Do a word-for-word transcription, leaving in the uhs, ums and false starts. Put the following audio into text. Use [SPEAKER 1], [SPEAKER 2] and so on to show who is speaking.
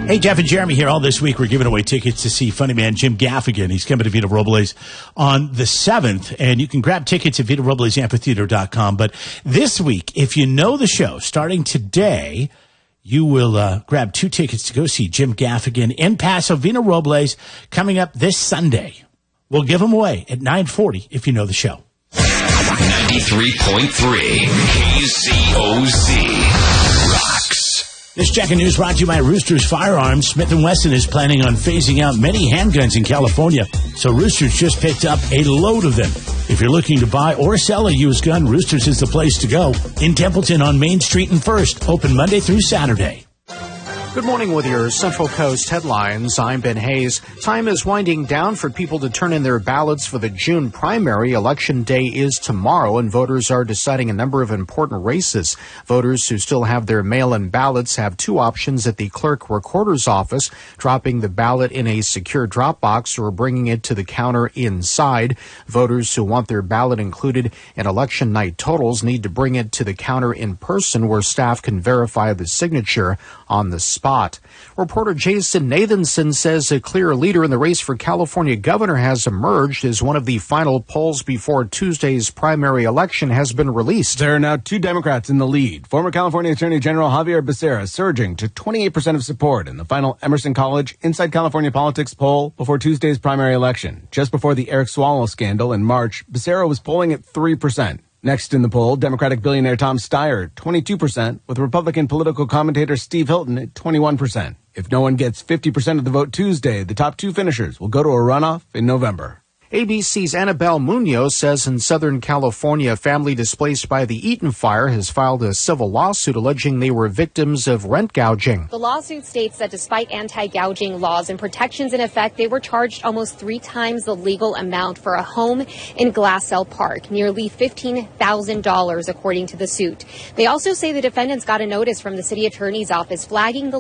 [SPEAKER 1] Hey, Jeff and Jeremy here. All this week, we're giving away tickets to see funny man Jim Gaffigan. He's coming to Vita Robles on the seventh, and you can grab tickets at vita robles amphitheater dot com. But this week, if you know the show, starting today, you will uh, grab two tickets to go see Jim Gaffigan in Paso, Vita Robles, coming up this Sunday. We'll give them away at nine forty if you know the show.
[SPEAKER 2] ninety-three point three K C O Z rocks.
[SPEAKER 1] This Jack and News brought to you by Roosters Firearms. Smith and Wesson is planning on phasing out many handguns in California, so Roosters just picked up a load of them. If you're looking to buy or sell a used gun, Roosters is the place to go. In Templeton on Main Street and First, open Monday through Saturday.
[SPEAKER 3] Good morning with your Central Coast headlines. I'm Ben Hayes. Time is winding down for people to turn in their ballots for the June primary. Election day is tomorrow, and voters are deciding a number of important races. Voters who still have their mail-in ballots have two options at the clerk recorder's office, dropping the ballot in a secure drop box or bringing it to the counter inside. Voters who want their ballot included in election night totals need to bring it to the counter in person where staff can verify the signature on the spot. Reporter Jason Nathanson says a clear leader in the race for California governor has emerged as one of the final polls before Tuesday's primary election has been released.
[SPEAKER 4] There are now two Democrats in the lead. Former California Attorney General Javier Becerra surging to twenty-eight percent of support in the final Emerson College Inside California Politics poll before Tuesday's primary election. Just before the Eric Swalwell scandal in March, Becerra was polling at three percent. Next in the poll, Democratic billionaire Tom Steyer, twenty-two percent, with Republican political commentator Steve Hilton at twenty-one percent. If no one gets fifty percent of the vote Tuesday, the top two finishers will go to a runoff in November.
[SPEAKER 3] A B C's Annabelle Munoz says in Southern California, a family displaced by the Eaton fire has filed a civil lawsuit alleging they were victims of rent gouging.
[SPEAKER 5] The lawsuit states that despite anti-gouging laws and protections in effect, they were charged almost three times the legal amount for a home in Glassell Park, nearly fifteen thousand dollars according to the suit. They also say the defendants got a notice from the city attorney's office flagging the